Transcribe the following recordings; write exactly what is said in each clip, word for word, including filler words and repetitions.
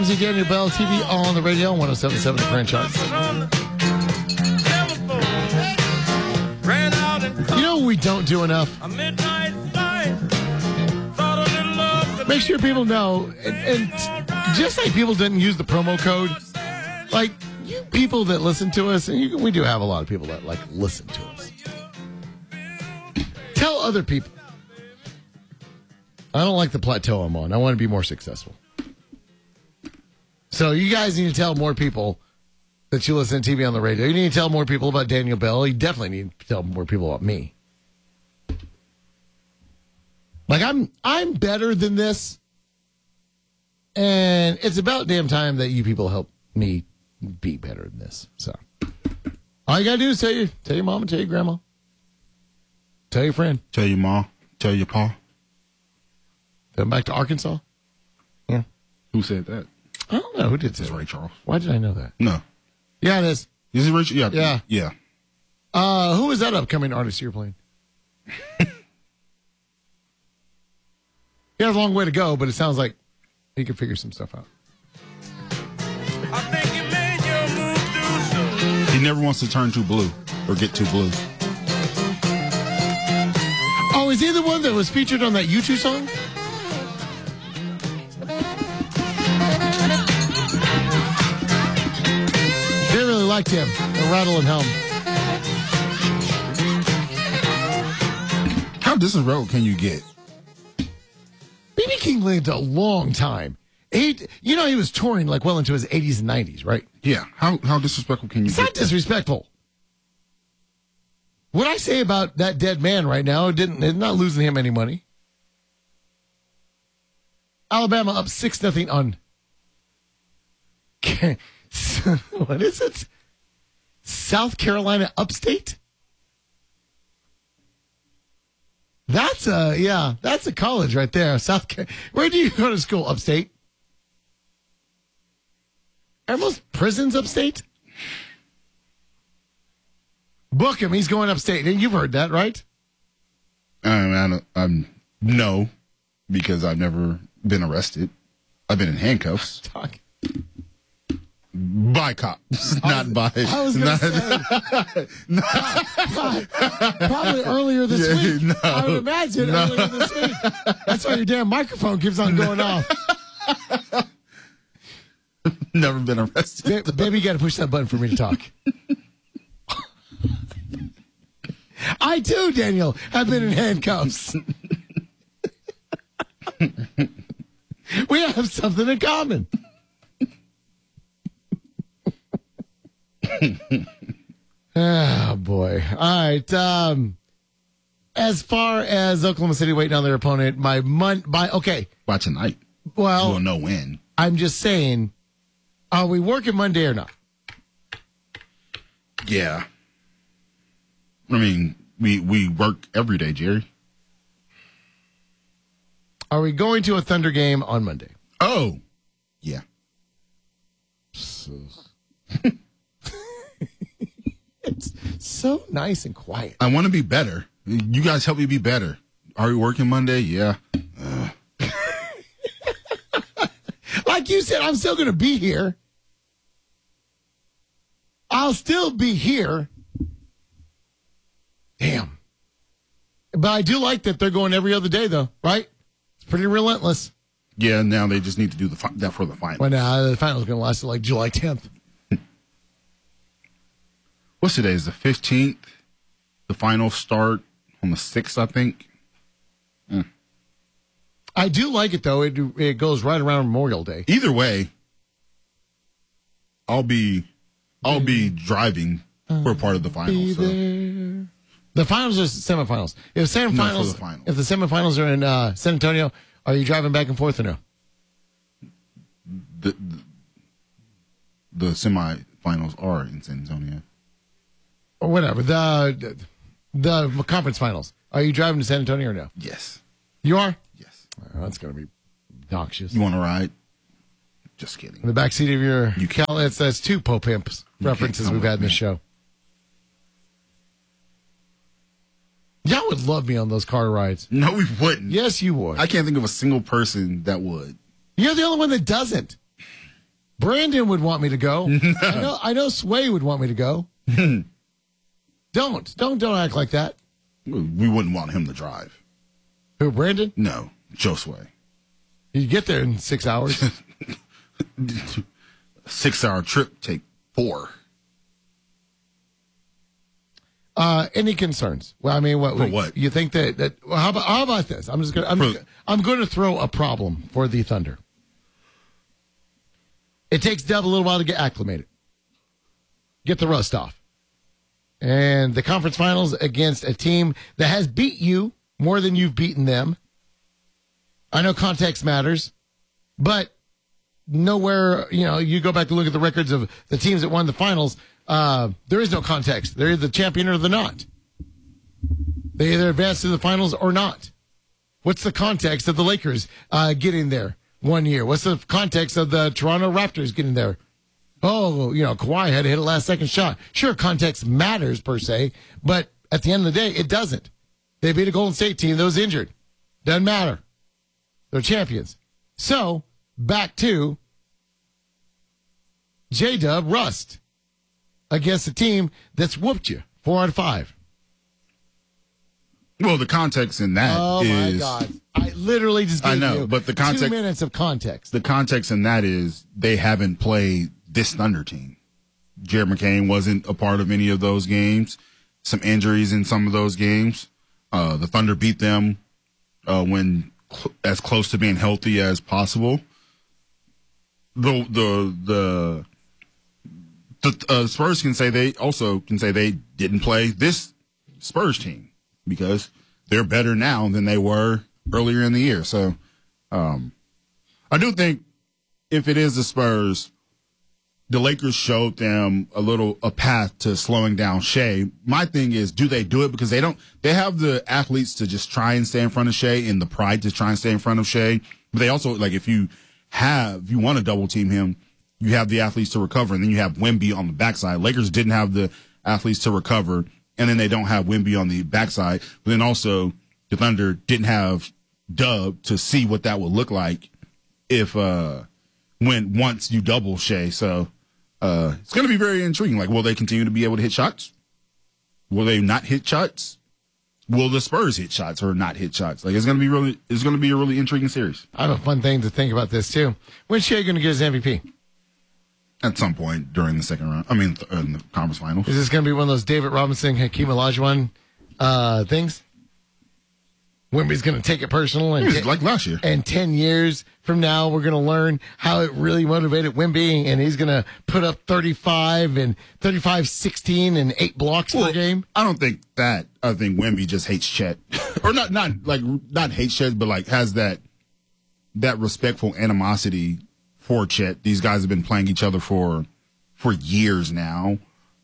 Ramsey, Daniel Bell, T V on the radio, one oh seven point seven The Franchise. You know what we don't do enough? Make sure people know, and, and just like people didn't use the promo code, like you people that listen to us, and you, we do have a lot of people that like listen to us. Tell other people. I don't like the plateau I'm on. I want to be more successful. So you guys need to tell more people that you listen to T V on the radio. You need to tell more people about Daniel Bell. You definitely need to tell more people about me. Like, I'm I'm better than this. And it's about damn time that you people help me be better than this. So all you got to do is tell you, tell your mom and tell your grandma. Tell your friend. Tell your mom. Tell your pa. Come back to Arkansas? Yeah. Who said that? I don't know. Who did say It's that? Ray Charles. Why did I know that? No. Yeah, it is. Is it Ray Charles? Yeah. Yeah. Yeah. Uh, who is that upcoming artist you're playing? He has a long way to go, but it sounds like he can figure some stuff out. I think you made your move too soon. He never wants to turn too blue or get too blue. Oh, is he the one that was featured on that U two song? They really liked him. The Rattle and Helm. How disrespectful can you get? B B King lived a long time. He, you know, he was touring like well into his eighties and nineties, right? Yeah. How how disrespectful can you It's get? not disrespectful. What I say about that dead man right now, it didn't, it's not losing him any money. Alabama up six nothing on. What is it? South Carolina Upstate? That's a, yeah, that's a college right there. South Car- Where do you go to school? Upstate? Are most prisons upstate? Book him. He's going upstate. And you've heard that, right? Um, I don't, um, no, because I've never been arrested. I've been in handcuffs Talk. by cops, not by. I was going to not, say. Probably earlier this Yeah, week. no, I would imagine no. earlier this week. That's why your damn microphone keeps on going off. never been arrested. Ba- baby, you got to push that button for me to talk. I too, Daniel, have been in handcuffs. We have something in common. Oh, boy. All right. Um, as far as Oklahoma City waiting on their opponent, my mon- by okay. By tonight, Well, we'll know when. I'm just saying, are we working Monday or not? Yeah. I mean, we we work every day, Jerry. Are we going to a Thunder game on Monday? Oh, yeah. It's so nice and quiet. I want to be better. You guys help me be better. Are we working Monday? Yeah. Like you said, I'm still going to be here. I'll still be here. Damn. But I do like that they're going every other day, though, right? It's pretty relentless. Yeah, now they just need to do the fi- that for the final. Well, now the final's going to last till like July tenth. What's today? Is the fifteenth? The finals start on the sixth, I think. Mm. I do like it, though. It it goes right around Memorial Day. Either way, I'll be I'll be driving for part of the Be finals. So. there. The finals are semifinals. If semifinals, No, for the finals. if the semifinals are in uh, San Antonio, are you driving back and forth or no? The, the the semifinals are in San Antonio. Or whatever. The the conference finals. Are you driving to San Antonio or no? Yes. You are? Yes. Oh, that's going to be noxious. You want to ride? Just kidding. In the backseat of your You Cal, that's, that's two Pope Pimps You references can't come we've had in with this me. show. Y'all would love me on those car rides. No, we wouldn't. Yes, you would. I can't think of a single person that would. You're the only one that doesn't. Brandon would want me to go. I know. I know. Sway would want me to go. don't, don't, don't act like that. We wouldn't want him to drive. Who, Brandon? No, Josue. You get there in six hours. Six-hour trip take four. Uh, any concerns? Well, I mean, what? For what? You think that? that well, how about how about this? I'm just going. I'm, For- just, I'm going to throw a problem for the Thunder. It takes Dub a little while to get acclimated, get the rust off, and the conference finals against a team that has beat you more than you've beaten them. I know context matters, but nowhere, you know, you go back and look at the records of the teams that won the finals. Uh, there is no context. They're either the champion or they're not. They either advance to the finals or not. What's the context of the Lakers uh, getting there one year? What's the context of the Toronto Raptors getting there? Oh, you know, Kawhi had to hit a last second shot. Sure, context matters per se, but at the end of the day, it doesn't. They beat a Golden State team that was injured. Doesn't matter. They're champions. So, back to J-Dub Rust against a team that's whooped you four out of five. Well, the context in that Oh, is my God. I literally just gave I know, you but the context- two minutes of context. the context in that is they haven't played this Thunder team. Jared McCain wasn't a part of any of those games. Some injuries in some of those games. Uh, the Thunder beat them uh, when cl- as close to being healthy as possible. The the the the uh, Spurs can say they also can say they didn't play this Spurs team because they're better now than they were earlier in the year. So um, I do think if it is the Spurs, the Lakers showed them a little a path to slowing down Shea. My thing is, do they do it because they don't? They have the athletes to just try and stay in front of Shea and the pride to try and stay in front of Shea. But they also like if you have if you want to double team him, you have the athletes to recover, and then you have Wemby on the backside. Lakers didn't have the athletes to recover, and then they don't have Wemby on the backside. But then also the Thunder didn't have Dub to see what that would look like if uh when once you double Shea. So. Uh, it's going to be very intriguing. Like, will they continue to be able to hit shots? Will they not hit shots? Will the Spurs hit shots or not hit shots? Like, it's going to be really, it's going to be a really intriguing series. I have a fun thing to think about this, too. When's Shea going to get his M V P? At some point during the second round. I mean, th- in the conference finals. Is this going to be one of those David Robinson, Hakeem Olajuwon uh, things? Wemby's going to take it personal. And It was get- like last year. And ten years from now, we're going to learn how it really motivated Wemby, and he's going to put up thirty-five and thirty-five, sixteen, and eight blocks Well, per game. I don't think that. I think Wemby just hates Chet. or not, not like, not hates Chet, but like has that, that respectful animosity for Chet. These guys have been playing each other for, for years now.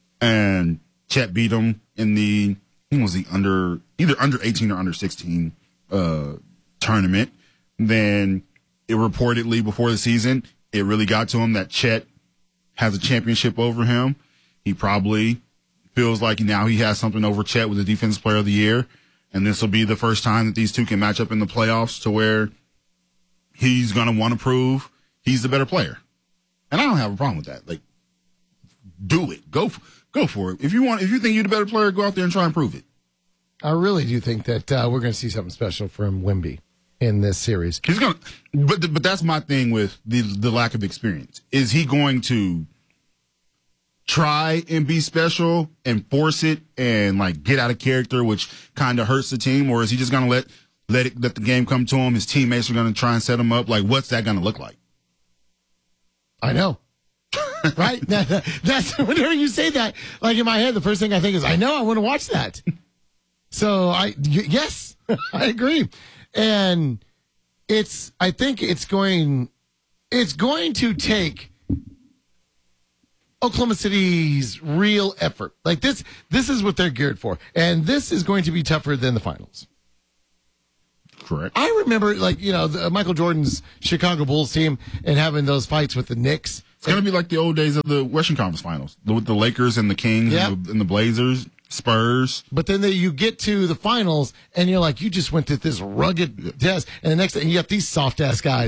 And Chet beat him in the, I think it was the under, either under eighteen or under sixteen, uh, tournament. Then it reportedly before the season, it really got to him that Chet has a championship over him. He probably feels like now he has something over Chet with the Defensive Player of the Year. And this will be the first time that these two can match up in the playoffs to where he's going to want to prove he's the better player. And I don't have a problem with that. Like, do it. Go, f- go for it. If you want, if you think you're the better player, go out there and try and prove it. I really do think that uh, we're going to see something special from Wemby in this series. He's going to, but, but that's my thing with the, the lack of experience. Is he going to try and be special and force it and like get out of character, which kind of hurts the team? Or is he just going to let, let it, let the game come to him? His teammates are going to try and set him up. Like, what's that going to look like? I know. Right? That, that- that's whenever you say that, like in my head, the first thing I think is, I know, I want to watch that. So I, y- yes, I agree. And it's, I think it's going, it's going to take Oklahoma City's real effort. Like this, this is what they're geared for. And this is going to be tougher than the finals. Correct. I remember, like, you know, the, Michael Jordan's Chicago Bulls team and having those fights with the Knicks. It's going to be like the old days of the Western Conference Finals with the Lakers and the Kings Yep. and, the, and the Blazers, Spurs. But then they, you get to the finals, and you're like, you just went through this rugged test, and the next thing you got these soft ass guys.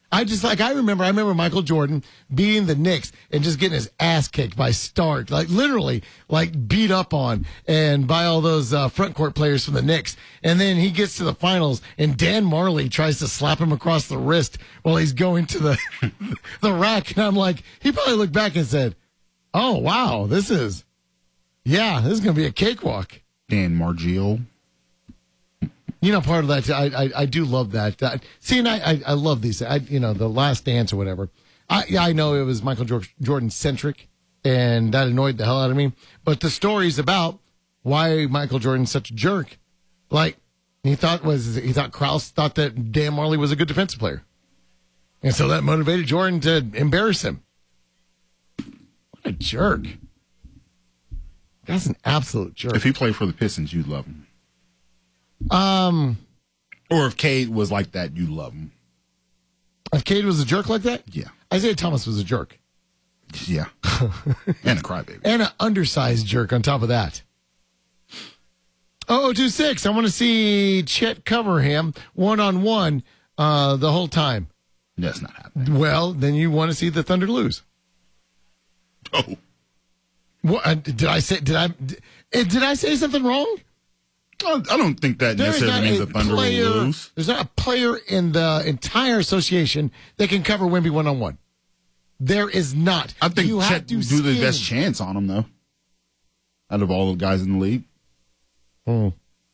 I just like I remember I remember Michael Jordan beating the Knicks and just getting his ass kicked by Stark, like literally like beat up on and by all those uh, front court players from the Knicks. And then he gets to the finals and Dan Marley tries to slap him across the wrist while he's going to the the rack. And I'm like, he probably looked back and said, "Oh wow, this is yeah, this is gonna be a cakewalk." Dan Margio. You know, part of that, I I, I do love that. Uh, see, and I, I, I love these. I, you know, the Last Dance or whatever. I yeah, I know it was Michael Jordan centric, and that annoyed the hell out of me. But the story's about why Michael Jordan's such a jerk. Like he thought was he thought Krause thought that Dan Marley was a good defensive player, and so that motivated Jordan to embarrass him. What a jerk! That's an absolute jerk. If he played for the Pistons, you'd love him. Um, or if Cade was like that, you'd love him. If Cade was a jerk like that, yeah. Isaiah Thomas was a jerk, yeah, and a crybaby, and an undersized jerk on top of that. oh two six. I want to see Chet cover him one on one uh the whole time. That's not happening. Well, then you want to see the Thunder lose. Oh, what uh, did I say? Did I did, did I say something wrong? I don't think that There is necessarily not means a the Thunder player, will lose. There's not a player in the entire association that can cover Wemby one on one. There is not. I think you Chet have to do the scheme. best chance on him, though, out of all the guys in the league. Hmm.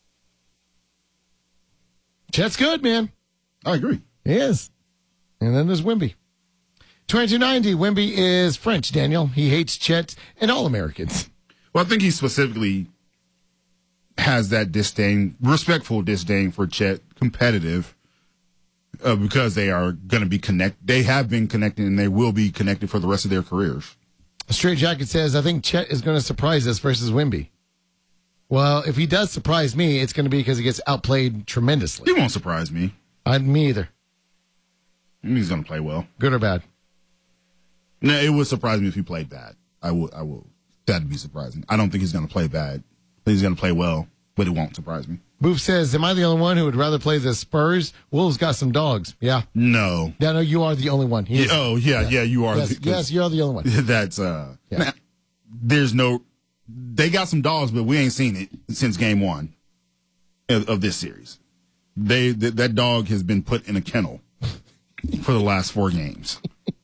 Chet's good, man. I agree. He is. And then there's Wemby. twenty-two ninety. Wemby is French, Daniel. He hates Chet and all Americans. Well, I think he specifically has that disdain, respectful disdain for Chet, competitive, uh, because they are going to be connected. They have been connected, and they will be connected for the rest of their careers. Straight Jacket says, I think Chet is going to surprise us versus Wemby. Well, if he does surprise me, it's going to be because he gets outplayed tremendously. He won't surprise me. I, me either. I mean, he's going to play well. Good or bad? No, it would surprise me if he played bad. I will. I will. That'd be surprising. I don't think he's going to play bad. I think he's going to play well, but it won't surprise me. Boof says, am I the only one who would rather play the Spurs? Wolves got some dogs. Yeah. No. Yeah, no, you are the only one. He is- Oh, yeah, yeah, you are. Yes, the- yes, you're the only one. That's, uh, Yeah. nah, there's no, they got some dogs, but we ain't seen it since game one of, of this series. They, th- that dog has been put in a kennel for the last four games.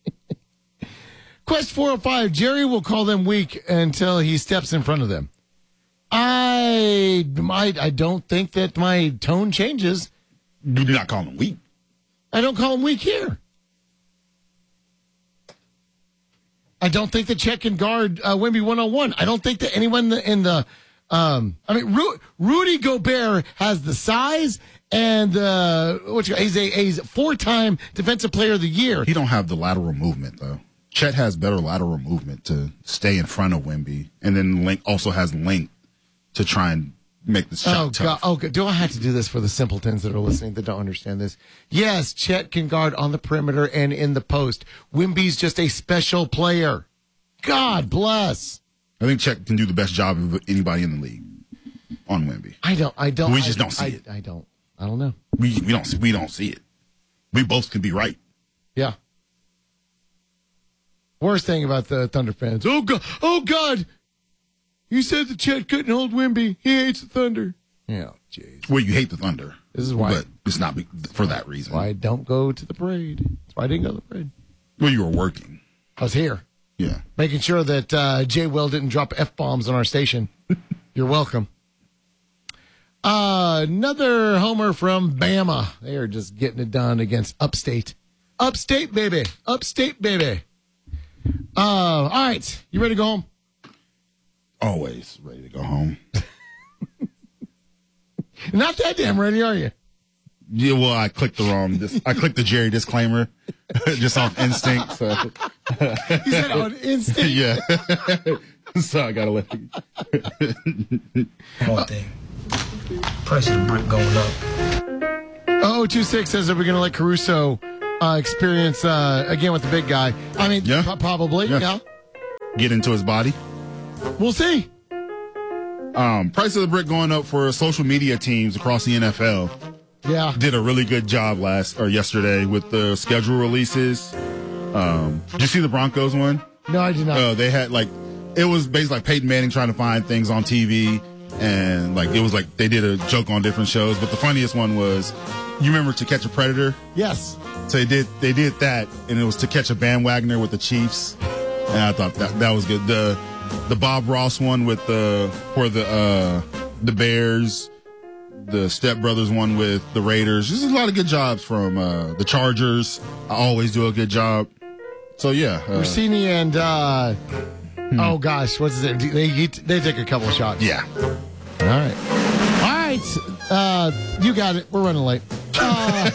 Quest four oh five, Jerry will call them weak until he steps in front of them. I, I, I don't think that my tone changes. You do not call them weak. I don't call them weak here. I don't think that Chet can guard uh, Wemby one on one. I don't think that anyone in the, in the um, I mean, Ru- Rudy Gobert has the size and uh, what you, he's a he's a four-time Defensive Player of the Year. He don't have the lateral movement, though. Chet has better lateral movement to stay in front of Wemby, and then Link also has length to try and make the shot Oh, God. tough. Oh, God. Do I have to do this for the simpletons that are listening that don't understand this? Yes, Chet can guard on the perimeter and in the post. Wemby's just a special player. God bless. I think Chet can do the best job of anybody in the league on Wemby. I don't. I don't. We just I, don't see I, it. I don't. I don't know. We we don't we don't see it. We both can be right. Yeah. Worst thing about the Thunder fans. Oh God! Oh God! You said that Chet couldn't hold Wemby. He hates the Thunder. Yeah, jeez. Well, you hate the Thunder. This is why. But it's not be- for that reason. Why I don't go to the parade? That's why I didn't go to the parade. Well, you were working. I was here, Yeah. making sure that uh, Jay Will didn't drop f bombs on our station. You're welcome. Uh, another homer from Bama. They are just getting it done against Upstate. Upstate, baby. Upstate, baby. Uh, all right. You ready to go home? Always ready to go home. Not that damn ready, are you? Yeah, well, I clicked the wrong. Dis- I clicked the Jerry disclaimer just off instinct. So You said on instinct. yeah, so I gotta let. You. One thing. Price of the brick going up. oh two six says that we're going to let Caruso uh, experience uh, again with the big guy. I mean, Yeah. pro- probably. Yeah. Yeah. Get into his body. We'll see. Um, price of the brick going up for social media teams across the N F L. Yeah. did a really good job last or yesterday with the schedule releases. Um, did you see the Broncos one? No, I did not. Uh, they had like, it was basically like Peyton Manning trying to find things on T V. And like, it was like they did a joke on different shows. But the funniest one was, you remember To Catch a Predator? Yes. So they did, they did that. And it was To Catch a Bandwagoner with the Chiefs. And I thought that, that was good. The, the Bob Ross one with the, for the, uh, the Bears. The Step Brothers one with the Raiders. There's a lot of good jobs from uh, the Chargers. I always do a good job. So, yeah. Uh, Rossini and, uh, hmm. oh, gosh, what's his name? They, he, they take a couple of shots. Yeah. All right. All right. Uh, you got it. We're running late. Uh,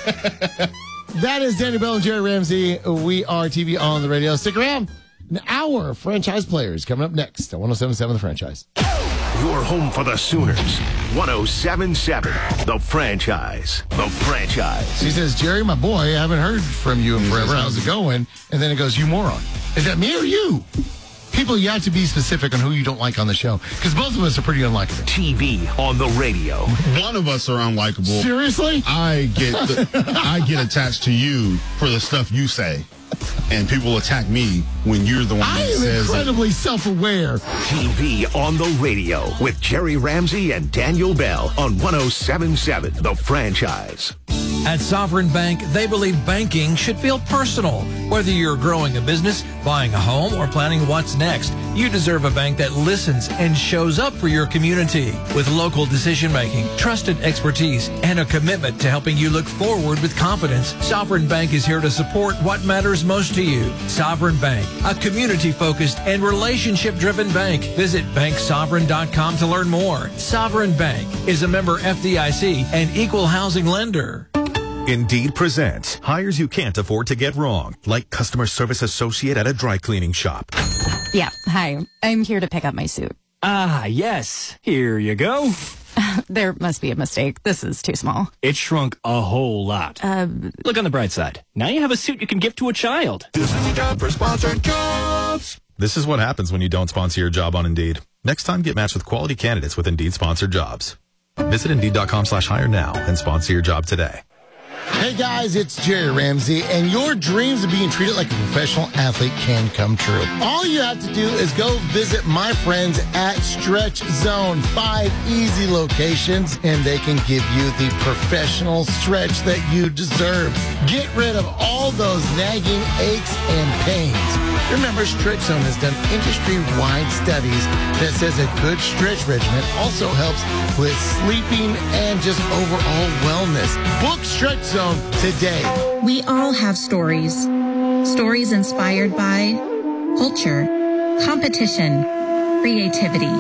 that is Daniel Bell and Jerry Ramsey. We are T V on the radio. Stick around. An hour of Franchise Players coming up next at one oh seven point seven The Franchise. Your home for the Sooners. one oh seven point seven The Franchise. The Franchise. He says, Jerry, my boy, I haven't heard from you in forever. How's it going? And then it goes, you moron. Is that me or you? People, you have to be specific on who you don't like on the show, because both of us are pretty unlikable. T V on the radio. One of us are unlikable. Seriously? I get the, I get attached to you for the stuff you say. And people attack me when you're the one I that am says incredibly self-aware. T V on the radio with Jerry Ramsey and Daniel Bell on one oh seven point seven The Franchise. At Sovereign Bank, they believe banking should feel personal. Whether you're growing a business, buying a home, or planning what's next, you deserve a bank that listens and shows up for your community. With local decision-making, trusted expertise, and a commitment to helping you look forward with confidence, Sovereign Bank is here to support what matters most to you. Sovereign Bank, a community-focused and relationship-driven bank. Visit bank sovereign dot com to learn more. Sovereign Bank is a member F D I C and equal housing lender. Indeed presents hires you can't afford to get wrong, like customer service associate at a dry cleaning shop. Yeah, hi. I'm here to pick up my suit. Ah, yes. Here you go. There must be a mistake. This is too small. It shrunk a whole lot. Uh, Look on the bright side. Now you have a suit you can gift to a child. This is the job for sponsored jobs. This is what happens when you don't sponsor your job on Indeed. Next time, get matched with quality candidates with Indeed sponsored jobs. Visit Indeed.com slash hire now and sponsor your job today. Hey guys, it's Jerry Ramsey, and your dreams of being treated like a professional athlete can come true. All you have to do is go visit my friends at Stretch Zone. Five easy locations, and they can give you the professional stretch that you deserve. Get rid of all those nagging aches and pains. Remember, Stretch Zone has done industry-wide studies that says a good stretch regimen also helps with sleeping and just overall wellness. Book Stretch Zone today. We all have stories. Stories inspired by culture, competition, creativity.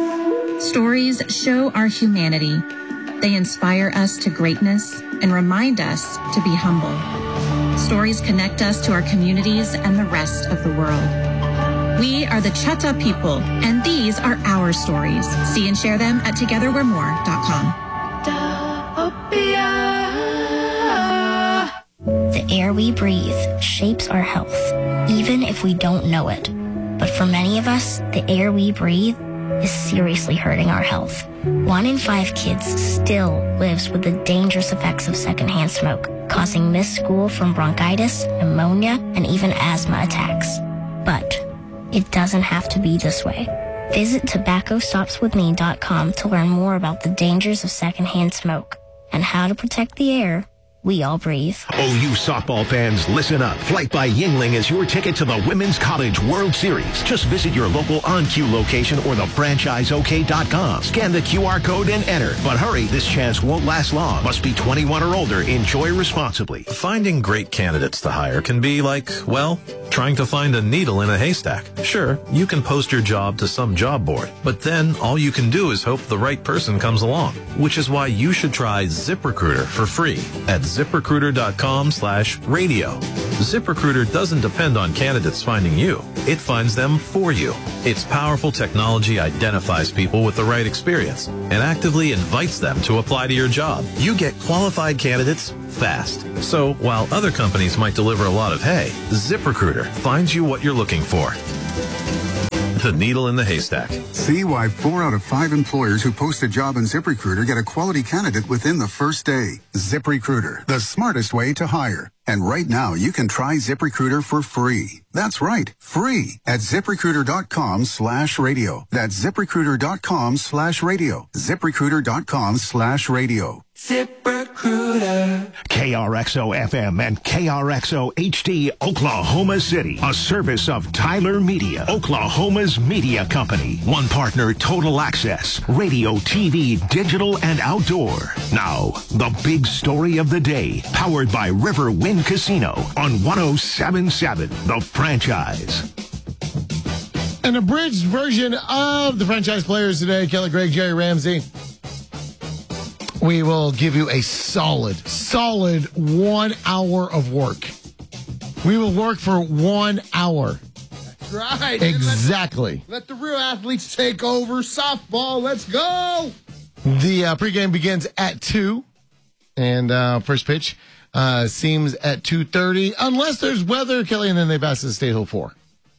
Stories show our humanity. They inspire us to greatness and remind us to be humble. Stories connect us to our communities and the rest of the world. We are the Chutta people, and these are our stories. See and share them at together we're more dot com. The air we breathe shapes our health, even if we don't know it. But for many of us, the air we breathe is seriously hurting our health. One in five kids still lives with the dangerous effects of secondhand smoke, causing missed school from bronchitis, pneumonia, and even asthma attacks. But it doesn't have to be this way. Visit tobacco stops with me dot com to learn more about the dangers of secondhand smoke and how to protect the air we all breathe. Oh, you softball fans, listen up. Flight by Yingling is your ticket to the Women's College World Series. Just visit your local on-cue location or the franchise O K dot com. Scan the Q R code and enter. But hurry, this chance won't last long. Must be twenty-one or older. Enjoy responsibly. Finding great candidates to hire can be like, well, trying to find a needle in a haystack. Sure, you can post your job to some job board, but then all you can do is hope the right person comes along, which is why you should try ZipRecruiter for free at ZipRecruiter.com slash radio. ZipRecruiter doesn't depend on candidates finding you. It finds them for you. Its powerful technology identifies people with the right experience and actively invites them to apply to your job. You get qualified candidates fast. So while other companies might deliver a lot of hay, ZipRecruiter finds you what you're looking for. the needle in the haystack. See why four out of five employers who post a job on ZipRecruiter get a quality candidate within the first day. ZipRecruiter, the smartest way to hire. And right now, you can try ZipRecruiter for free. That's right, free at ZipRecruiter.com slash radio. That's ZipRecruiter.com slash radio. ZipRecruiter.com slash radio. ZipRecruiter. K R X O F M and K R X O H D Oklahoma City. A service of Tyler Media, Oklahoma's media company. One partner, Total Access. Radio, T V, digital, and outdoor. Now, the big story of the day. Powered by Riverwind Casino on one oh seven point seven The Franchise. An abridged version of the Franchise Players today. Kelly Gregg, Jerry Ramsey. We will give you a solid, solid one hour of work. We will work for one hour. That's right. Exactly. Let, let the real athletes take over. Softball, let's go. The uh, pregame begins at two. And uh, first pitch uh, seems at two thirty. Unless there's weather, Kelly, and then they pass to the State Hill four.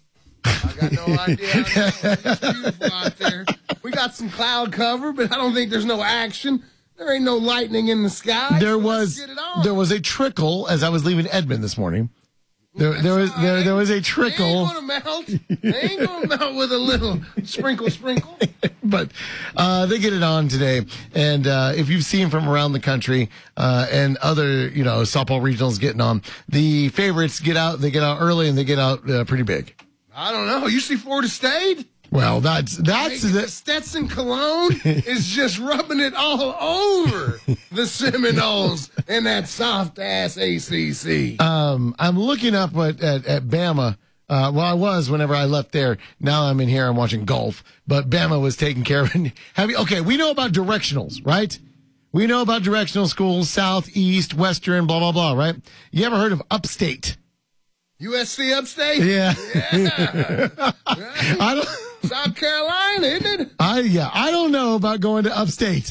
I got no idea. I know. It's beautiful out there. We got some cloud cover, but I don't think there's no action. There ain't no lightning in the sky. There so was let's get it on. there was a trickle as I was leaving Edmond this morning. There, there was there, there was a trickle. They ain't gonna melt. They ain't gonna melt with a little sprinkle, sprinkle. But uh, they get it on today, and uh, if you've seen from around the country uh, and other, you know, softball regionals getting on, the favorites get out. They get out early, and they get out uh, pretty big. I don't know. You see Florida State? Well, that's that's the the, Stetson Cologne is just rubbing it all over the Seminoles and that soft ass A C C. Um, I'm looking up at at, at Bama. Uh, well, I was whenever I left there. Now I'm in here. I'm watching golf, but Bama was taking care of it. Have you, okay, we know about directionals, right? We know about directional schools, south, east, western, blah blah blah, right? You ever heard of upstate? U S C upstate? Yeah. Yeah. I don't. South Carolina, isn't it? I yeah, I don't know about going to upstate.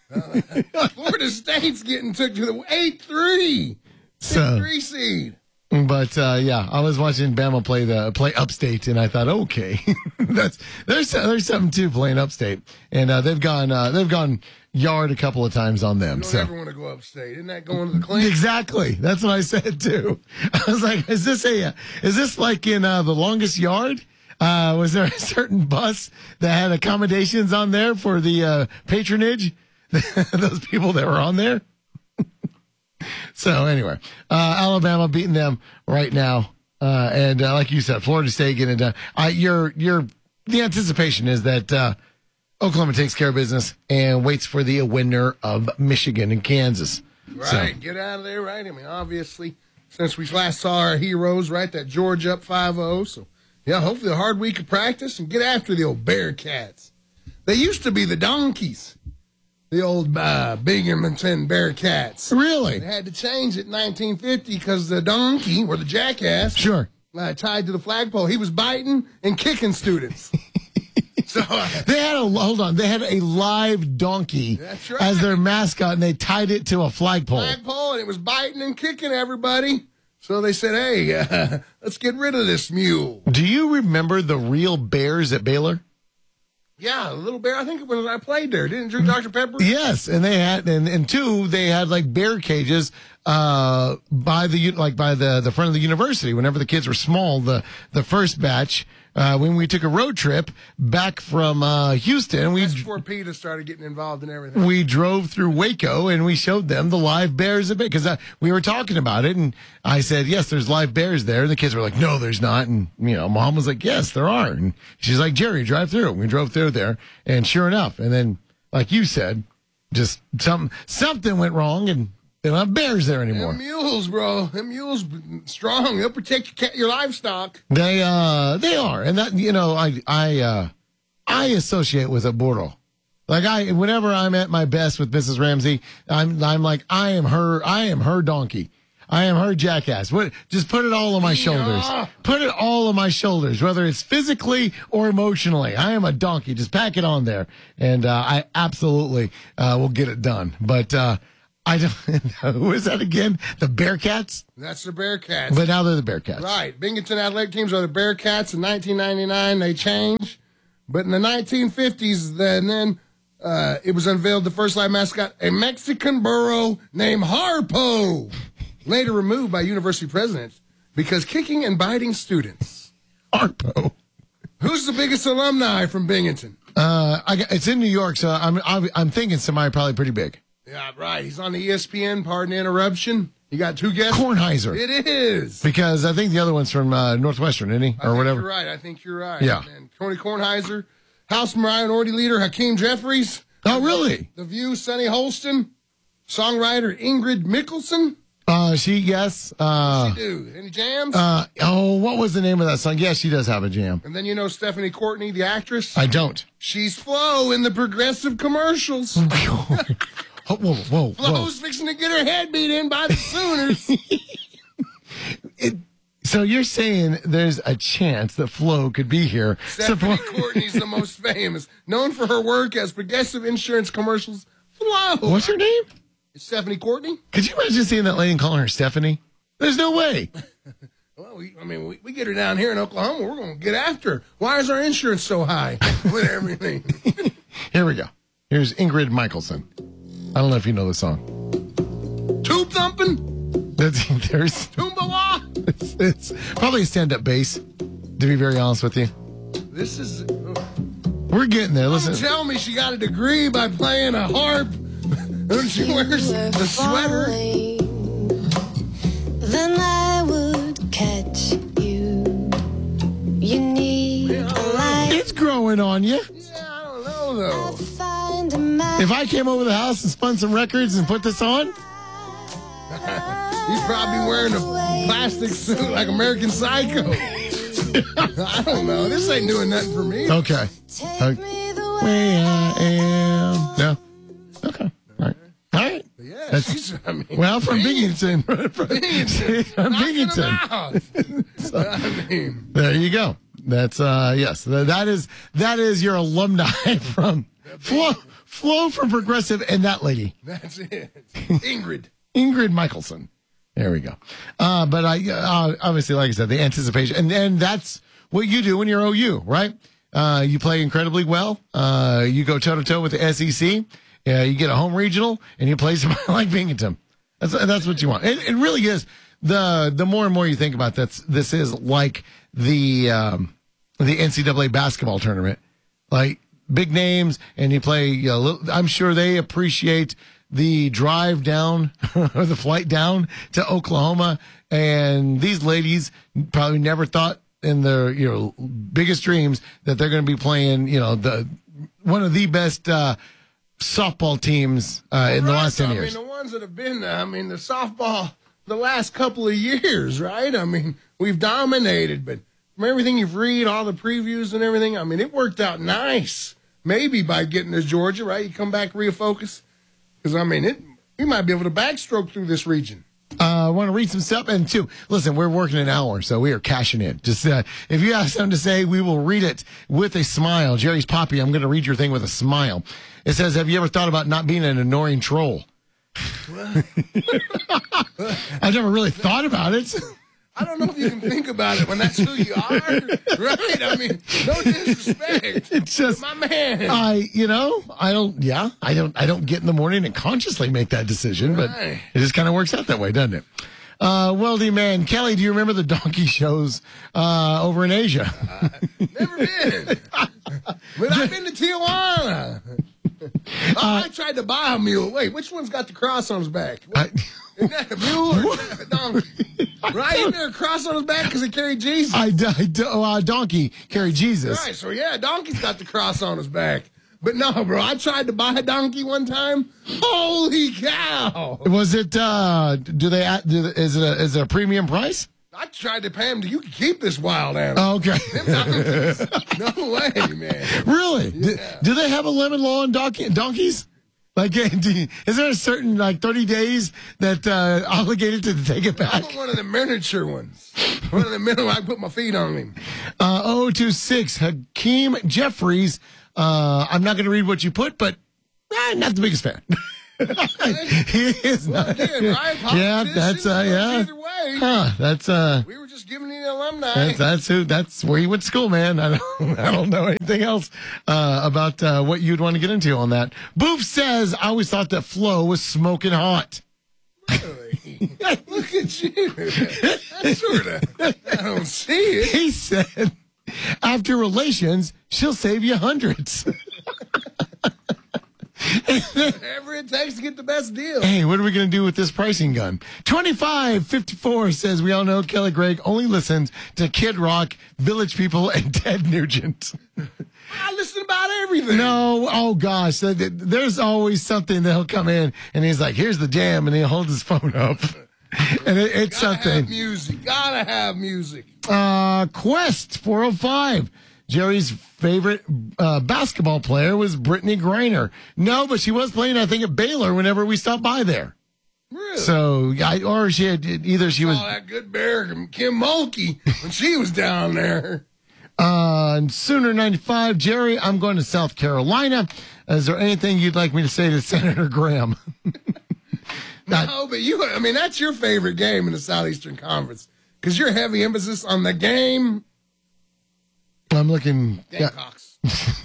uh, Florida State's getting took to the eight three. So three seed. But uh, yeah, I was watching Bama play the play upstate, and I thought, okay, that's there's there's something to playing upstate, and uh, they've gone uh, they've gone yard a couple of times on them. You don't so ever want to go upstate. Isn't that going to the clean? Exactly. That's what I said too. I was like, is this a is this like in uh, The Longest Yard? Uh, was there a certain bus that had accommodations on there for the uh, patronage? Those people that were on there. So anyway, uh, Alabama beating them right now, uh, and uh, like you said, Florida State getting it done. Uh, your your the anticipation is that uh, Oklahoma takes care of business and waits for the winner of Michigan and Kansas. Right, so, get out of there, right? I mean, obviously, since we last saw our heroes, right, that Georgia up five oh, so. Yeah, hopefully a hard week of practice and get after the old Bearcats. They used to be the Donkeys, the old uh, Binghamton Bearcats. Really? They had to change it in nineteen fifty because the donkey, or the jackass, sure, uh, tied to the flagpole. He was biting and kicking students. So uh, they had a hold on. They had a live donkey that's right. as their mascot, and they tied it to a flagpole. Flagpole, and it was biting and kicking everybody. So they said, hey, uh, let's get rid of this mule. Do you remember the real Bears at Baylor? Yeah, a little bear. I think when I played there, didn't drink Doctor Pepper? Yes, and they had, and, and two, they had like bear cages uh, by the like by the the front of the university. Whenever the kids were small, the the first batch. Uh, when we took a road trip back from uh, Houston, we That's before PETA started getting involved in everything. We drove through Waco and we showed them the live bears a bit because uh, we were talking about it, and I said, "Yes, there's live bears there." And the kids were like, "No, there's not." And you know, Mom was like, "Yes, there are." And she's like, "Jerry, drive through." We drove through there, and sure enough, and then like you said, just something something went wrong, and they don't have bears there anymore. Them mules, bro. Them mules strong. They'll protect your, your livestock. They uh they are, and that you know I I uh I associate with a burro. Like I whenever I'm at my best with Missus Ramsey, I'm I'm like I am her I am her donkey. I am her jackass. What? Just put it all on my shoulders. Yeah. Put it all on my shoulders, whether it's physically or emotionally. I am a donkey. Just pack it on there, and uh, I absolutely uh, will get it done. But. uh I don't know. Who is that again? The Bearcats? That's the Bearcats. But now they're the Bearcats. Right. Binghamton Athletic Teams are the Bearcats. In nineteen ninety-nine, they changed. But in the nineteen fifties, then, then uh, it was unveiled the first live mascot, a Mexican burro named Harpo, later removed by university presidents because kicking and biting students. Harpo. Who's the biggest alumni from Binghamton? Uh, I got, it's in New York, so I'm I'm, I'm thinking somebody probably pretty big. Yeah, right. He's on the E S P N. Pardon the interruption. You got two guesses. Kornheiser. It is. Because I think the other one's from uh, Northwestern, isn't he? I Or think whatever. You're right. I think you're right. Yeah. And Tony Kornheiser, House Minority Leader Hakeem Jeffries. Oh, really? The View, Sonny Holston. Songwriter Ingrid Mickleson. Uh, she, yes. Uh, What's she do? Any jams? uh, oh, what was the name of that song? Yes, she does have a jam. And then you know Stephanie Courtney, the actress. I don't. She's Flo in the Progressive commercials. Oh, whoa, whoa, whoa. Flo's fixing to get her head beat in by the Sooners. it, so you're saying there's a chance that Flo could be here. Stephanie Support- Courtney's the most famous, known for her work as Progressive Insurance commercials. Flo. What's her name? It's Stephanie Courtney. Could you imagine seeing that lady and calling her Stephanie? There's no way. Well, we, I mean, we, we get her down here in Oklahoma. We're going to get after her. Why is our insurance so high with everything? Here we go. Here's Ingrid Michaelson. I don't know if you know the song. Tube thumping? That's, there's, Toombawa? it's, it's probably a stand-up bass, to be very honest with you. This is... We're getting there. Listen. Don't tell me she got a degree by playing a harp. And she wears the sweater. Then I would catch you. You need a light. It's growing on you. Yeah, I don't know, though. Find a man. If I came over the house and spun some records and put this on, He's probably wearing a plastic suit like American Psycho. I don't know. This ain't doing nothing for me. okay. okay. Where I am. No. Okay. All right. All right. Yeah, That's- she's, I mean, Well, from Binghamton. Binghamton. From Binghamton. So, I mean, There you go. That's uh yes. Th- That is that is your alumni from Flo Flo from Progressive and that lady. that's it. Ingrid. Ingrid Michaelson. There we go. Uh, but I uh, obviously, like I said, the anticipation, and and that's what you do when you're O U, right? Uh, you play incredibly well. Uh, you go toe to toe with the S E C. Uh, you get a home regional, and you play somebody like Binghamton. That's that's what you want. It, it really is. The the more and more you think about that, this is like the um, the N C double A basketball tournament, like big names, and you play. You know, I'm sure they appreciate the drive down or the flight down to Oklahoma. And these ladies probably never thought in their, you know, biggest dreams that they're going to be playing, you know, the, one of the best, uh, softball teams, uh, in the Right, last ten I years. mean, the ones that have been there, I mean, the softball the last couple of years, right? I mean, we've dominated, but from everything you've read, all the previews and everything, I mean, it worked out nice. Maybe by getting to Georgia, right? You come back, refocus. Because, I mean, it, we might be able to backstroke through this region. I uh, want to read some stuff. And two, listen, we're working an hour, so we are cashing in. Just uh, if you have something to say, we will read it with a smile. Jerry's Poppy, I'm going to read your thing with a smile. It says, have you ever thought about not being an annoying troll? I've never really thought about it. I don't know if you can think about it when that's who you are, right? I mean, no disrespect. It's just my man. I, you know, I don't. Yeah, I don't. I don't get in the morning and consciously make that decision, but Right. it just kind of works out that way, doesn't it? Uh, wealthy man, Kelly, do you remember the donkey shows uh, over in Asia? Uh, never been. But I've been to Tijuana. Oh, I tried to buy a mule. Wait, which one's got the cross on his back? I, Isn't that a mule or is that a donkey? Right? Isn't there a cross on his back because it carried Jesus? I, I, uh, donkey carried Jesus. Right, so yeah, donkey's got the cross on his back. But no, bro, I tried to buy a donkey one time. Holy cow! Was it? Uh, do they? Do, is it? A, is it a premium price? I tried to pay him. You can keep this wild animal. Oh, okay. No way, man. Really? Do, Yeah. do they have a lemon law on donkey, donkeys? Like, do you- is there a certain like thirty days that uh, obligated to take it I back? want one of the miniature ones. One of the middle. I put my feet on him. Uh, oh two six Hakeem Jeffries. Uh, I'm not going to read what you put, but eh, not the biggest fan. He is Well, not. again, right? Yeah, that's uh, Politicians, yeah. either way. Huh, that's uh. We were just giving you the alumni. That's, that's who. That's where you went to school, man. I don't. I don't know anything else uh, about uh, what you'd want to get into on that. Boof says, "I always thought that Flo was smoking hot." Really? Look at you. That's sort of. I don't see it. He said, "After relations, she'll save you hundreds." Whatever it takes to get the best deal. Hey, what are we going to do with this pricing gun? twenty-five fifty-four says, "We all know Kelly Gregg only listens to Kid Rock, Village People, and Ted Nugent." I listen about everything. No, oh gosh, there's always something that he'll come in and he's like, "Here's the jam," and he'll hold his phone up. And it, it's Gotta something. Have music. Gotta have music. Uh, Quest four oh five. Jerry's favorite uh, basketball player was Brittany Griner. No, but she was playing, I think, at Baylor whenever we stopped by there. Really? So, I, or she had, either she was. Oh, that good bear, Kim Mulkey, when she was down there. Uh, and Sooner ninety-five, Jerry, I'm going to South Carolina. Is there anything you'd like me to say to Senator Graham? No, but you, I mean, that's your favorite game in the Southeastern Conference because your heavy emphasis on the game. I'm looking. Gamecocks.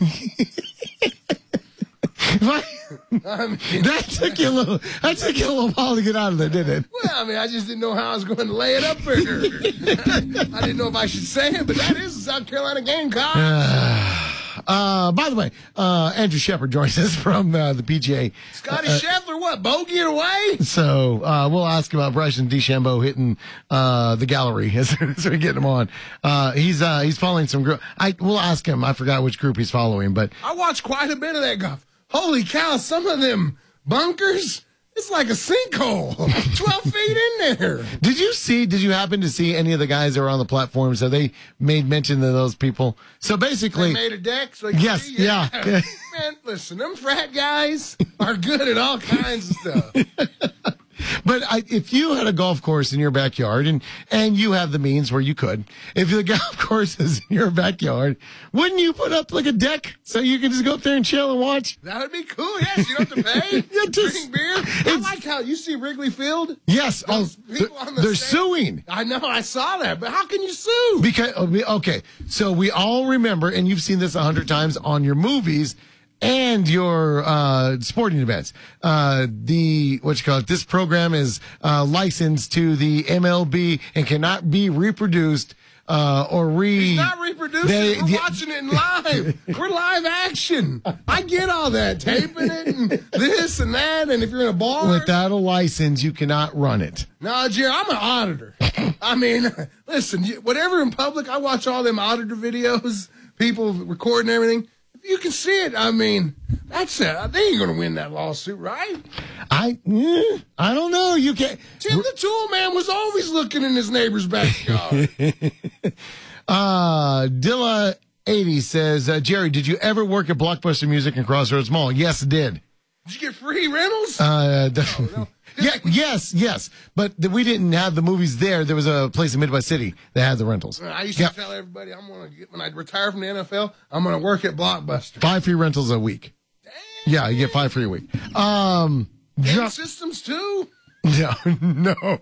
What? I mean, that took you a little. That took you a little while to get out of there, didn't it? Well, I mean, I just didn't know how I was going to lay it up for her. I didn't know if I should say it, but that is the South Carolina Gamecocks. Uh, uh, by the way, uh, Andrew Shepard joins us from uh, the P G A. Scotty uh, Scheffler, what, bogey it away? So uh, we'll ask about Bryson DeChambeau hitting uh, the gallery as, as we get him on. Uh, he's uh, he's following some group. I we'll ask him. I forgot which group he's following, but I watched quite a bit of that golf. Holy cow! Some of them bunkers. It's like a sinkhole, twelve feet in there. Did you see, did you happen to see any of the guys that were on the platforms? Have they made mention of those people? So basically. They made a deck? So you yes, see, yeah. yeah. Man, listen, them frat guys are good at all kinds of stuff. But I, if you had a golf course in your backyard, and, and you have the means where you could, if the golf course is in your backyard, wouldn't you put up like a deck so you can just go up there and chill and watch? That would be cool. Yes, you don't have to pay. You just, drink beer. I like how you see Wrigley Field. Yes, oh, people on the they're stage. suing. I know, I saw that, but how can you sue? Because okay, so we all remember, and you've seen this a hundred times on your movies and your uh, sporting events. Uh, the what you call it? This program is uh, licensed to the M L B and cannot be reproduced uh, or re. It's not reproducing. They, We're yeah. watching it in live. We're live action. I get all that, taping it and this and that. And if you're in a bar, Without a license, you cannot run it. no, Jerry, I'm an auditor. I mean, listen, you- whatever in public, I watch all them auditor videos, people recording everything. If you can see it, I mean, that's it. They ain't gonna win that lawsuit, right? I, eh, I don't know. You can't. Tim the Tool Man was always looking in his neighbor's backyard. uh, Dilla eighty says, uh, Jerry, did you ever work at Blockbuster Music in Crossroads Mall? Yes, did. Did you get free rentals? Uh, the, yeah, yes, yes. But the, we didn't have the movies there. There was a place in Midwest City that had the rentals. I used Yeah. to tell everybody, I'm gonna get when I retire from the N F L, I'm gonna work at Blockbuster. Five free rentals a week. Yeah, you get five free a week. Um, Game dr- systems too. no, no.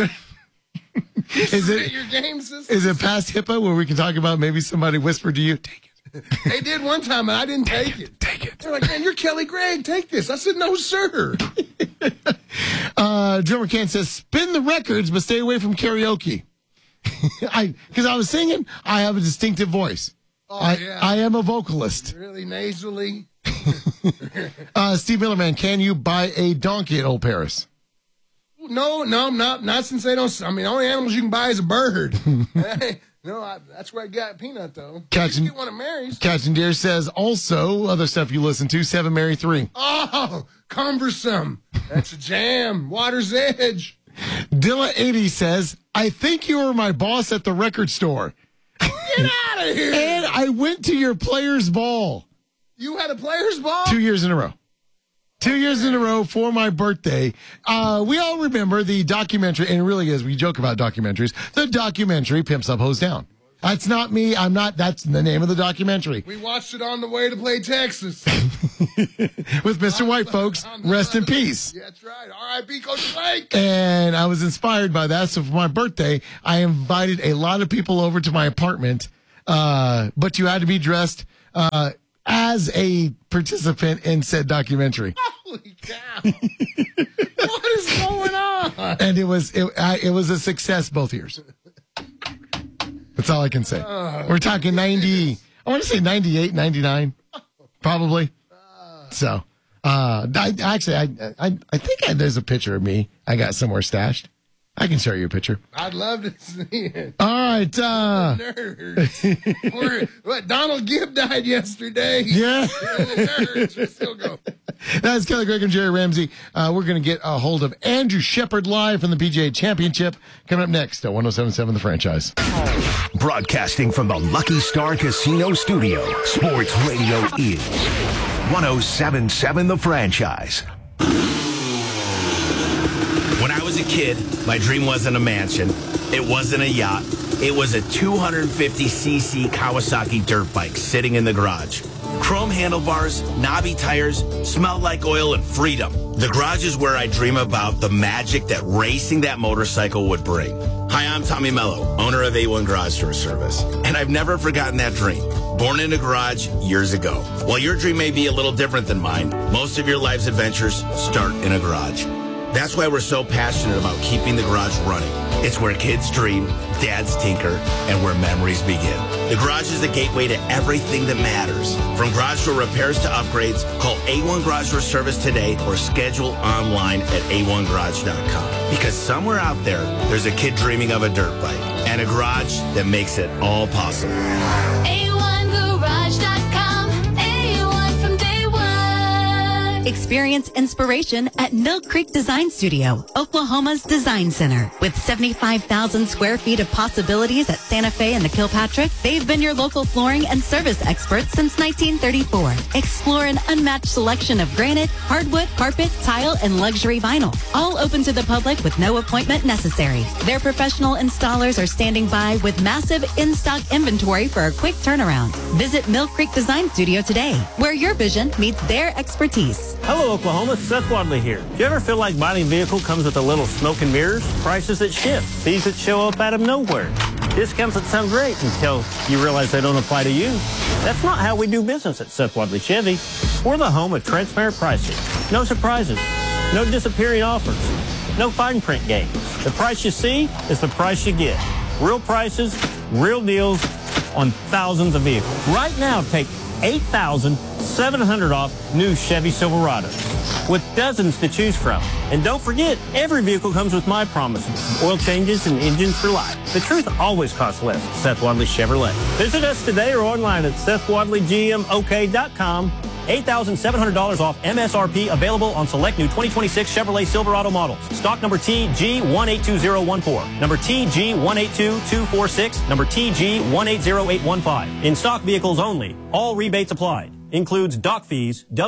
Is Submit it your game systems? is it past HIPAA where we can talk about maybe somebody whispered to you, take it? They did one time, and I didn't take it. Take it. They're like, man, you're Kelly Gregg. Take this. I said, no, sir. Uh, Drummer Can says, spin the records, but stay away from karaoke. I because I was singing, I have a distinctive voice. Oh, I, yeah. I am a vocalist. Really nasally. Uh, Steve Millerman, can you buy a donkey at Old Paris? No, no, not not since they don't. I mean, the only animals you can buy is a bird. Hey, no, I, that's where I got Peanut though. Catching- You get one of Mary's. Catching Deer says, also, other stuff you listen to, Seven Mary Three. Oh, cumbersome. That's a jam. Water's Edge. Dilla eighty says, I think you were my boss at the record store. Get out of here. And I went to your players' ball You had a player's ball? two years in a row. Two years in a row for my birthday. Uh, we all remember the documentary, and it really is, we joke about documentaries, the documentary Pimps Up, Hoes Down. That's not me. I'm not. That's the name of the documentary. We watched it on the way to play Texas. With Mister White, folks. Rest in peace. Yeah, that's right. R I P Coach Blake. And I was inspired by that. So for my birthday, I invited a lot of people over to my apartment. Uh, but you had to be dressed uh, as a participant in said documentary. Holy cow. What is going on? And it was it, I, it was a success both years. That's all I can say. Oh, We're talking ninety, I want to say ninety-eight, ninety-nine, probably. So, uh, I, actually, I, I, I think I, there's a picture of me I got somewhere stashed. I can show you a picture. I'd love to see it. All right. Uh, Nerds. We're, what, Donald Gibb died yesterday. Yeah. Nerds. We're still going. That's Kelly Craig and Jerry Ramsey. Uh, we're going to get a hold of Andrew Shepard live from the P G A Championship coming up next at one oh seven point seven The Franchise. Broadcasting from the Lucky Star Casino Studio, Sports Radio is one oh seven point seven The Franchise. When I was a kid, my dream wasn't a mansion. It wasn't a yacht. It was a two hundred fifty c c Kawasaki dirt bike sitting in the garage. Chrome handlebars, knobby tires, smelled like oil and freedom. The garage is where I dream about the magic that racing that motorcycle would bring. Hi, I'm Tommy Mello, owner of A one Garage Door Service, and I've never forgotten that dream. Born in a garage years ago. While your dream may be a little different than mine, most of your life's adventures start in a garage. That's why we're so passionate about keeping the garage running. It's where kids dream, dads tinker, and where memories begin. The garage is the gateway to everything that matters. From garage door repairs to upgrades, call A one Garage Door Service today or schedule online at A one garage dot com. Because somewhere out there, there's a kid dreaming of a dirt bike and a garage that makes it all possible. A one garage dot com. A one from day one. Experience inspiration at Mill Creek Design Studio, Oklahoma's design center. With seventy-five thousand square feet of possibilities at Santa Fe and the Kilpatrick, they've been your local flooring and service experts since nineteen thirty-four. Explore an unmatched selection of granite, hardwood, carpet, tile, and luxury vinyl. All open to the public with no appointment necessary. Their professional installers are standing by with massive in-stock inventory for a quick turnaround. Visit Mill Creek Design Studio today, where your vision meets their expertise. Hello, Oklahoma. Seth Wadley here. Do you ever feel like buying a vehicle comes with a little smoke and mirrors? Prices that shift, fees that show up out of nowhere, discounts that sound great until you realize they don't apply to you. That's not how we do business at Seth Wadley Chevy. We're the home of transparent pricing. No surprises. No disappearing offers. No fine print games. The price you see is the price you get. Real prices, real deals on thousands of vehicles. Right now, take eight thousand seven hundred dollars off new Chevy Silverados with dozens to choose from. And don't forget, every vehicle comes with my promises. Oil changes and engines for life. The truth always costs less at Seth Wadley Chevrolet. Visit us today or online at Seth Wadley G M O K dot com. eight thousand seven hundred dollars off M S R P available on select new twenty twenty-six Chevrolet Silverado models. Stock number T G one eight two zero one four, number T G one eight two two four six, number T G one eight zero eight one five. In stock vehicles only. All rebates applied. Includes dock fees,